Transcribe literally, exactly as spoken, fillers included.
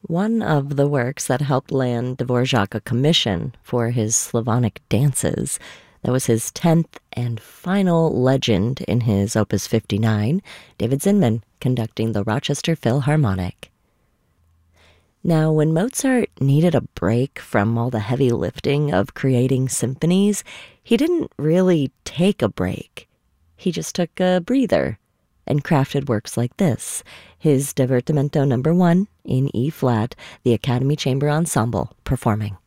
One of the works that helped land Dvorak a commission for his Slavonic dances. That was his tenth and final legend in his Opus fifty-nine, David Zinman conducting the Rochester Philharmonic. Now, when Mozart needed a break from all the heavy lifting of creating symphonies, he didn't really take a break. He just took a breather and crafted works like this, his Divertimento number one in E-flat, the Academy Chamber Ensemble performing.